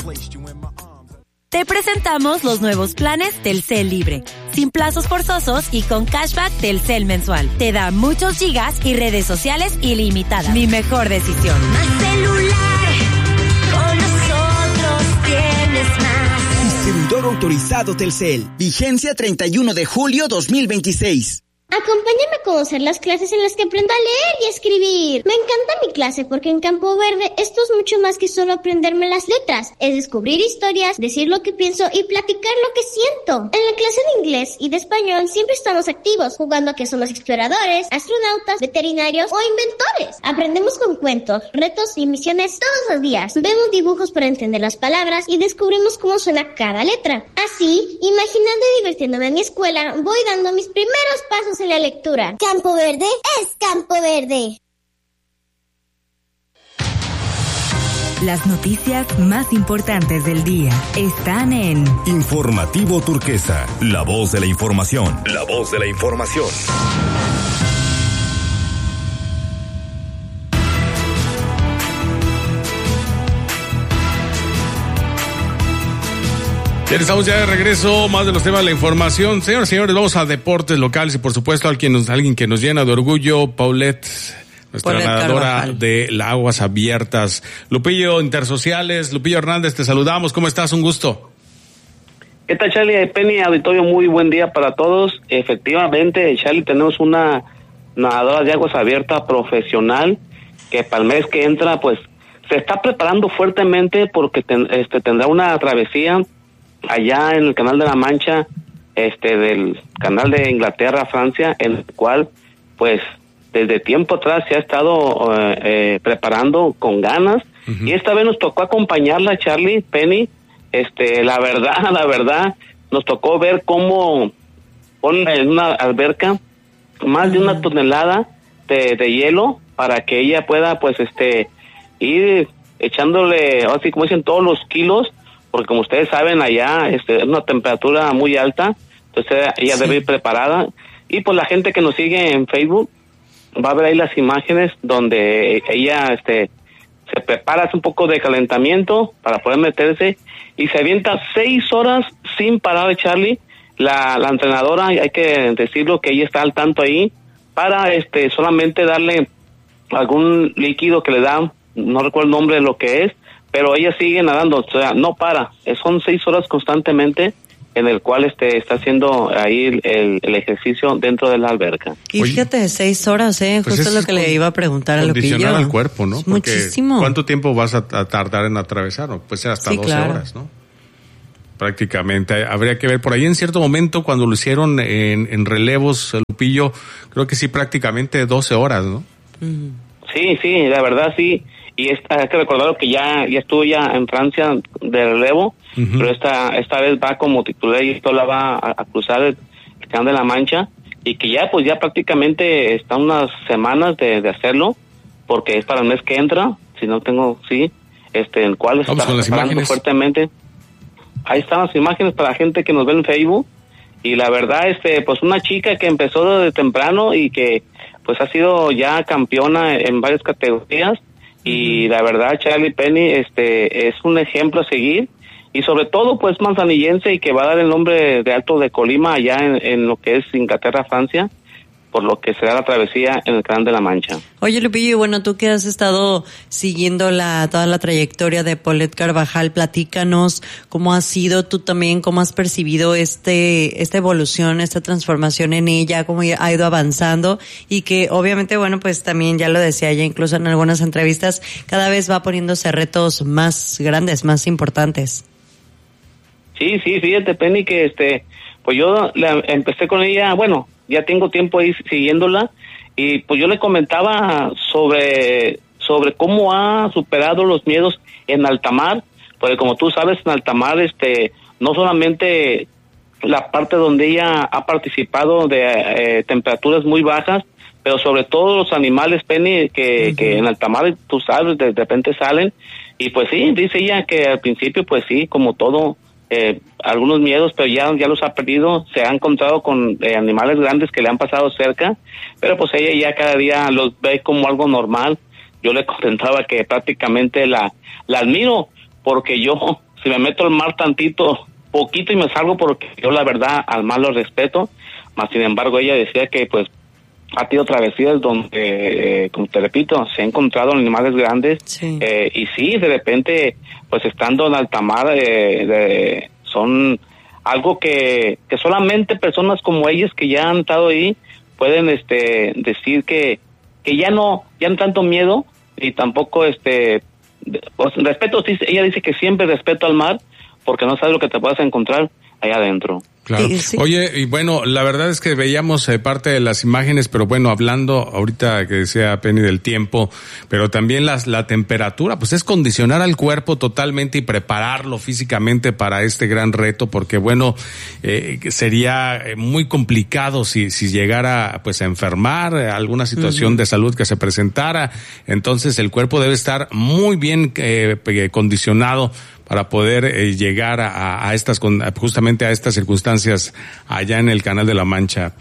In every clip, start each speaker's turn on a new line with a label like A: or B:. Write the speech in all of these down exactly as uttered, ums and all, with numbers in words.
A: Te presentamos los nuevos planes Telcel Libre, sin plazos forzosos y con cashback Telcel mensual. Te da muchos gigas y redes sociales ilimitadas. Mi mejor decisión.
B: Más celular, con nosotros tienes más.
C: Distribuidor autorizado Telcel. Vigencia treinta y uno de julio dos mil veintiséis.
D: Acompáñame a conocer las clases en las que aprendo a leer y a escribir. Me encanta mi clase porque en Campo Verde esto es mucho más que solo aprenderme las letras. Es descubrir historias, decir lo que pienso y platicar lo que siento. En la clase de inglés y de español siempre estamos activos, jugando a que somos exploradores, astronautas, veterinarios o inventores. Aprendemos con cuentos, retos y misiones todos los días. Vemos dibujos para entender las palabras y descubrimos cómo suena cada letra. Así, imaginando y divirtiéndome en mi escuela, voy dando mis primeros pasos en la lectura.
B: Campo Verde es Campo Verde.
A: Las noticias más importantes del día están en
E: Informativo Turquesa, la voz de la información. La voz de la información.
F: Bien, estamos ya de regreso, más de los temas de la información. Señoras y señores, vamos a deportes locales y por supuesto a alguien, alguien que nos llena de orgullo, Paulette, nuestra
G: Paulette
F: nadadora
G: Carvajal.
F: de las aguas abiertas. Lupillo Intersociales, Lupillo Hernández, te saludamos, ¿cómo estás? Un gusto.
H: ¿Qué tal, Charlie? Penny, auditorio, muy buen día para todos. Efectivamente, Charlie, tenemos una nadadora de aguas abiertas profesional que para el mes que entra, pues, se está preparando fuertemente porque ten, este, tendrá una travesía allá en el Canal de la Mancha, este, del Canal de Inglaterra, Francia, en el cual, pues, desde tiempo atrás se ha estado eh, eh, preparando con ganas, uh-huh. Y esta vez nos tocó acompañarla, Charlie, Penny, este, la verdad, la verdad, nos tocó ver cómo ponen en una alberca más uh-huh. de una tonelada de, de hielo para que ella pueda, pues, este, ir echándole, así como dicen, todos los kilos, porque como ustedes saben, allá este, es una temperatura muy alta, entonces ella sí. debe ir preparada. Y pues la gente que nos sigue en Facebook va a ver ahí las imágenes donde ella este se prepara, hace un poco de calentamiento para poder meterse y se avienta seis horas sin parar, Charlie. La, la entrenadora, hay que decirlo, que ella está al tanto ahí para este solamente darle algún líquido que le da, no recuerdo el nombre de lo que es, pero ella sigue nadando, o sea, no para. Son seis horas constantemente en el cual este está haciendo ahí el, el ejercicio dentro de la alberca.
G: Y fíjate, seis horas, ¿eh?
F: Pues
G: Justo es lo que le iba a preguntar a Lupillo.
F: Condicionar al cuerpo, ¿no?
G: Es
F: Porque
G: muchísimo.
F: ¿cuánto tiempo vas a, a tardar en atravesar? No, pues hasta
G: sí,
F: doce
G: claro.
F: horas, ¿no? Prácticamente. Habría que ver por ahí en cierto momento cuando lo hicieron en, en relevos, Lupillo, creo que sí, prácticamente doce horas, ¿no?
G: Uh-huh.
H: Sí, sí, la verdad sí. Y esta, hay que recordar que ya, ya estuvo ya en Francia de relevo, uh-huh. pero esta esta vez va como titular y esto la va a, a cruzar el, el Canal de la Mancha y que ya pues ya prácticamente está unas semanas de, de hacerlo porque es para el mes que entra, si no tengo, sí, este, el cual está preparando fuertemente. Ahí están las imágenes para la gente que nos ve en Facebook y la verdad, este, pues una chica que empezó desde temprano y que pues ha sido ya campeona en varias categorías. Y la verdad, Charlie, Penny, este, es un ejemplo a seguir y sobre todo, pues, manzanillense y que va a dar el nombre de Alto de Colima allá en, en lo que es Inglaterra, Francia, por lo que será la travesía en el Canal de la Mancha.
G: Oye, Lupillo, y bueno, tú que has estado siguiendo la toda la trayectoria de Paulette Carvajal, platícanos cómo ha sido tú también, cómo has percibido este esta evolución, esta transformación en ella, cómo ha ido avanzando y que obviamente, bueno, pues también ya lo decía ella incluso en algunas entrevistas, cada vez va poniéndose retos más grandes, más importantes.
H: Sí, sí, fíjate, Penny, que este, pues yo la, empecé con ella, bueno, ya tengo tiempo ahí siguiéndola y pues yo le comentaba sobre sobre cómo ha superado los miedos en alta mar, porque como tú sabes, en alta mar este no solamente la parte donde ella ha participado de eh, temperaturas muy bajas, pero sobre todo los animales, Penny, que, uh-huh. que en alta mar, tú sabes, de repente salen y pues sí, dice ella que al principio pues sí, como todo, Eh, algunos miedos, pero ya ya los ha perdido, se ha encontrado con eh, animales grandes que le han pasado cerca, pero pues ella ya cada día los ve como algo normal. Yo le comentaba que prácticamente la la admiro, porque yo si me meto al mar tantito, poquito y me salgo, porque yo la verdad al mar lo respeto, más sin embargo ella decía que pues ha tenido travesías donde, eh, como te repito, se han encontrado animales grandes,
G: sí.
H: Eh, y sí, de repente, pues estando en alta mar, eh, de, son algo que, que solamente personas como ellas que ya han estado ahí pueden este decir que, que ya no, ya no tanto miedo, y tampoco este, pues, respeto, sí, ella dice que siempre respeto al mar, porque no sabes lo que te puedas encontrar allá adentro.
F: Claro.
G: Sí, sí.
F: Oye, y bueno, la verdad es que veíamos eh, parte de las imágenes, pero bueno, hablando ahorita que decía Penny del tiempo, pero también las, la temperatura, pues es condicionar al cuerpo totalmente y prepararlo físicamente para este gran reto, porque bueno, eh, sería muy complicado si, si llegara pues a enfermar, eh, alguna situación uh-huh. de salud que se presentara. Entonces el cuerpo debe estar muy bien eh, condicionado para poder eh, llegar a, a estas, justamente a estas circunstancias allá en el Canal de la Mancha.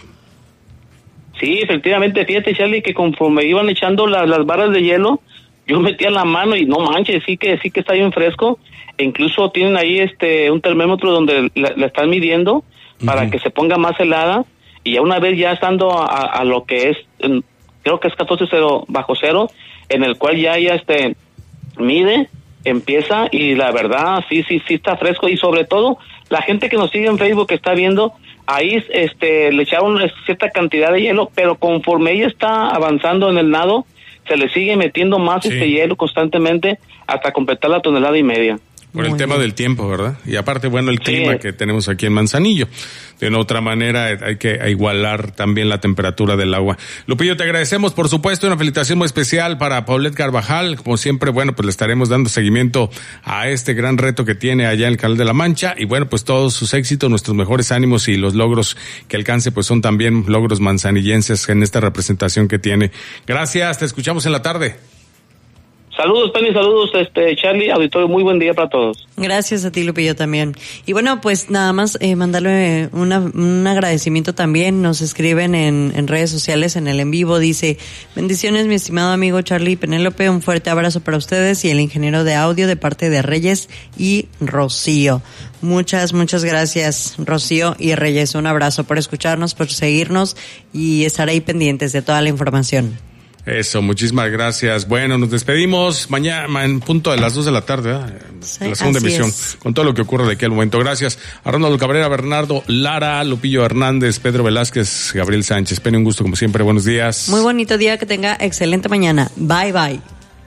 H: Sí, efectivamente, fíjate, Charlie, que conforme iban echando la, las barras de hielo, yo metía la mano y no manches, sí que sí que está bien fresco, e incluso tienen ahí este un termómetro donde la, la están midiendo para uh-huh. que se ponga más helada, y ya una vez ya estando a, a lo que es, en, creo que es catorce cero bajo cero, en el cual ya ya este mide, empieza, y la verdad sí sí sí está fresco, y sobre todo la gente que nos sigue en Facebook que está viendo ahí, este le echaron cierta cantidad de hielo, pero conforme ella está avanzando en el nado se le sigue metiendo más sí. este hielo constantemente hasta completar la tonelada y media.
F: Por el tema del tiempo, ¿verdad? Y aparte, bueno, el clima sí. que tenemos aquí en Manzanillo. De una otra manera, hay que igualar también la temperatura del agua. Lupillo, te agradecemos, por supuesto, una felicitación muy especial para Paulette Carvajal. Como siempre, bueno, pues le estaremos dando seguimiento a este gran reto que tiene allá en el Canal de la Mancha. Y bueno, pues todos sus éxitos, nuestros mejores ánimos y los logros que alcance, pues son también logros manzanillenses en esta representación que tiene. Gracias, te escuchamos en la tarde.
H: Saludos, Penny, saludos, este Charlie, auditorio, muy buen día para todos.
G: Gracias a ti, Lupillo, también. Y bueno, pues nada más eh, mandarle una, un agradecimiento también. Nos escriben en, en redes sociales, en el en vivo, dice: bendiciones, mi estimado amigo Charlie y Penélope, un fuerte abrazo para ustedes y el ingeniero de audio de parte de Reyes y Rocío. Muchas, muchas gracias, Rocío y Reyes. Un abrazo por escucharnos, por seguirnos y estar ahí pendientes de toda la información.
F: Eso, muchísimas gracias. Bueno, nos despedimos mañana en punto de las dos de la tarde, ¿verdad?
G: Sí,
F: la segunda emisión,
G: es.
F: con todo lo que ocurre de aquí al momento. Gracias a Ronaldo Cabrera, Bernardo Lara, Lupillo Hernández, Pedro Velázquez, Gabriel Sánchez. Penny, un gusto como siempre, buenos días.
G: Muy bonito día, que tenga excelente mañana. Bye, bye.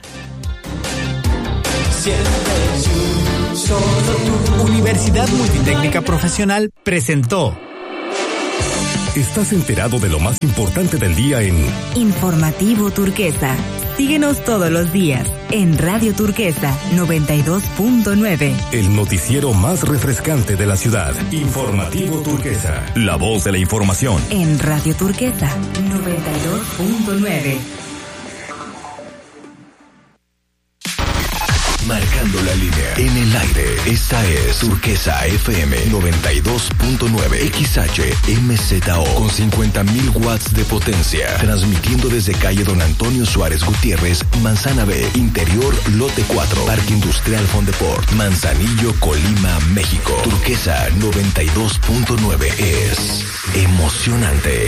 I: Universidad Multitécnica Profesional presentó.
E: Estás enterado de lo más importante del día en
J: Informativo Turquesa. Síguenos todos los días en Radio Turquesa noventa y dos punto nueve.
E: El noticiero más refrescante de la ciudad. Informativo Turquesa. La voz de la información.
J: En Radio Turquesa noventa y dos punto nueve.
E: Marcando la línea. En el aire. Esta es Turquesa F M noventa y dos punto nueve. X H M Z O. Con cincuenta mil watts de potencia. Transmitiendo desde calle Don Antonio Suárez Gutiérrez, Manzana B, Interior, Lote cuatro. Parque Industrial Fondeport. Manzanillo, Colima, México. Turquesa noventa y dos punto nueve. Es emocionante.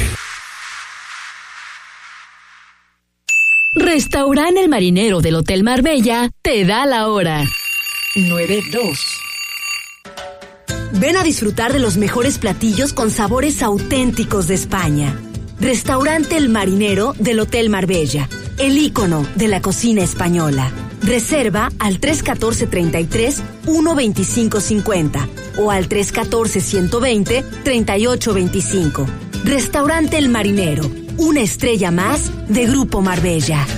K: Restaurante El Marinero del Hotel Marbella te da la hora. nueve dos. Ven a disfrutar de los mejores platillos con sabores auténticos de España. Restaurante El Marinero del Hotel Marbella, el ícono de la cocina española. Reserva al tres uno cuatro, treinta y tres, uno veinticinco cincuenta o al tres uno cuatro, ciento veinte, treinta y ocho veinticinco. Restaurante El Marinero, una estrella más de Grupo Marbella.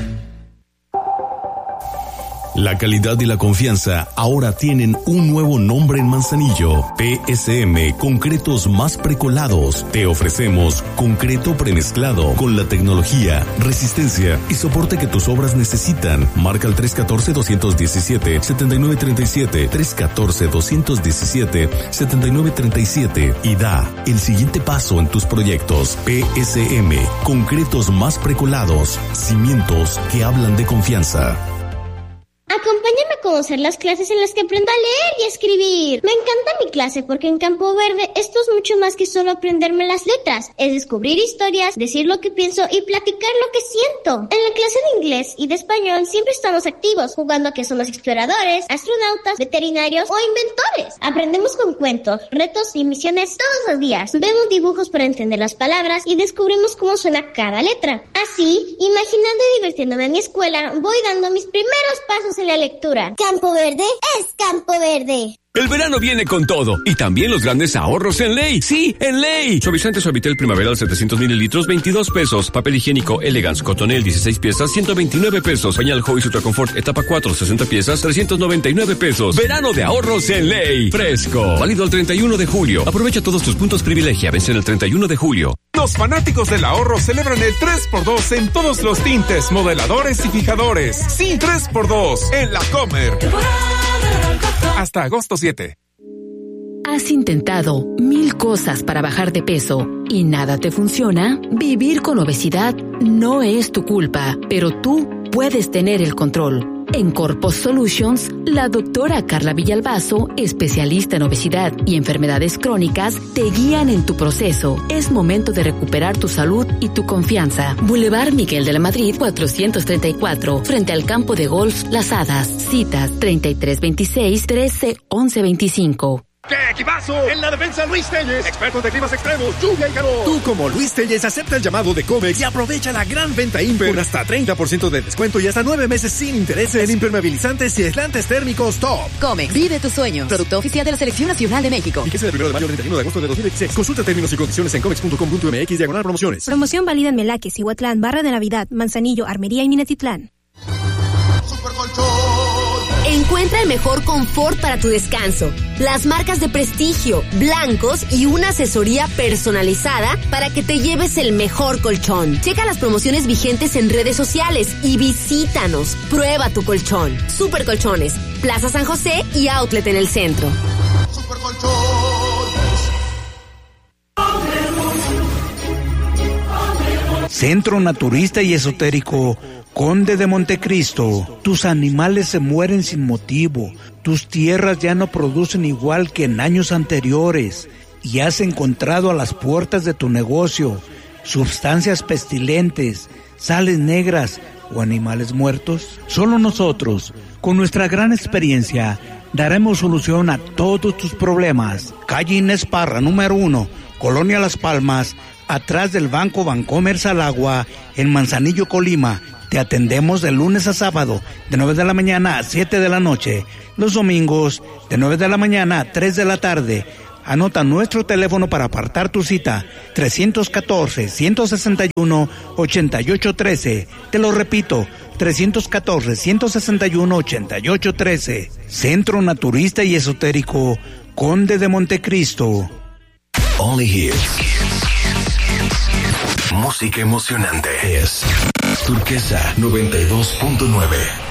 E: La calidad y la confianza ahora tienen un nuevo nombre en Manzanillo. P S M Concretos Más Precolados. Te ofrecemos concreto premezclado con la tecnología, resistencia y soporte que tus obras necesitan. Marca el tres uno cuatro, dos uno siete, siete nueve tres siete, tres uno cuatro, dos uno siete, siete nueve tres siete y da el siguiente paso en tus proyectos. P S M Concretos Más Precolados. Cimientos que hablan de confianza.
D: Acompáñame a conocer las clases en las que aprendo a leer y a escribir. Me encanta mi clase porque en Campo Verde esto es mucho más que solo aprenderme las letras. Es descubrir historias, decir lo que pienso y platicar lo que siento. En la clase de inglés y de español siempre estamos activos, jugando a que somos exploradores, astronautas, veterinarios o inventores. Aprendemos con cuentos, retos y misiones todos los días. Vemos dibujos para entender las palabras y descubrimos cómo suena cada letra. Así, imaginando y divirtiéndome en mi escuela, voy dando mis primeros pasos en la lectura.
B: Campo Verde es Campo Verde.
L: El verano viene con todo y también los grandes ahorros en Ley. Sí, en Ley. Suavizante Suavitel Primaveral setecientos mililitros, veintidós pesos. Papel higiénico Elegance Cotonel dieciséis piezas, ciento veintinueve pesos. Pañal Joy Ultra Confort etapa cuatro, sesenta piezas, trescientos noventa y nueve pesos. Verano de ahorros en Ley. Fresco. Válido al treinta y uno de julio. Aprovecha todos tus puntos privilegia. Vence en el treinta y uno de julio.
M: Los fanáticos del ahorro celebran el tres por dos en todos los tintes, modeladores y fijadores. Sí, tres por dos en La Comer. Hasta agosto siete.
N: ¿Has intentado mil cosas para bajar de peso y nada te funciona? Vivir con obesidad no es tu culpa, pero tú puedes tener el control. En Corpus Solutions, la doctora Carla Villalbazo, especialista en obesidad y enfermedades crónicas, te guían en tu proceso. Es momento de recuperar tu salud y tu confianza. Boulevard Miguel de la Madrid, cuatrocientos treinta y cuatro, frente al campo de golf Las Hadas. Citas treinta y tres veintiséis, trece once veinticinco.
O: ¡Qué equipazo! En la defensa Luis Telles, expertos de climas extremos, lluvia y calor. Tú como Luis Telles acepta el llamado de Comex y aprovecha la gran venta Imper con hasta treinta por ciento de descuento y hasta nueve meses sin intereses en impermeabilizantes y aislantes térmicos Top.
P: Comex, vive tus sueños. Producto oficial de la Selección Nacional de México.
O: Fíjese del primero de mayo al treinta y uno de agosto de dos mil veintiséis. Consulta términos y condiciones en comex punto com punto m x diagonal promociones.
Q: Promoción válida en Melaques, Cihuatlán, Barra de Navidad, Manzanillo, Armería y Minatitlán.
K: Encuentra el mejor confort para tu descanso, las marcas de prestigio, blancos y una asesoría personalizada para que te lleves el mejor colchón. Checa las promociones vigentes en redes sociales y visítanos. Prueba tu colchón. Super Colchones, Plaza San José y Outlet en el centro. Super
R: Centro Naturista y Esotérico Conde de Montecristo. Tus animales se mueren sin motivo. Tus tierras ya no producen igual que en años anteriores. Y has encontrado a las puertas de tu negocio sustancias pestilentes, sales negras o animales muertos. Solo nosotros, con nuestra gran experiencia, daremos solución a todos tus problemas. Calle Inés Parra, número uno, Colonia Las Palmas, atrás del Banco Bancomer Salagua, en Manzanillo, Colima. Te atendemos de lunes a sábado, de nueve de la mañana a siete de la noche. Los domingos, de nueve de la mañana a tres de la tarde. Anota nuestro teléfono para apartar tu cita, trescientos catorce, ciento sesenta y uno, ochenta y ocho trece. Te lo repito, trescientos catorce, ciento sesenta y uno, ochenta y ocho trece. Centro Naturista y Esotérico Conde de Montecristo.
E: Only Hits. Música emocionante es Turquesa noventa y dos punto nueve.